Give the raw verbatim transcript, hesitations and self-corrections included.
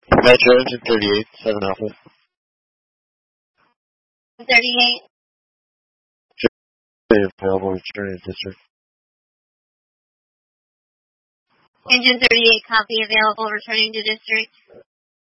Metro engine thirty-eight, seven Alpha. thirty-eight. Available, returning to district. Engine thirty-eight, copy, available, returning to district.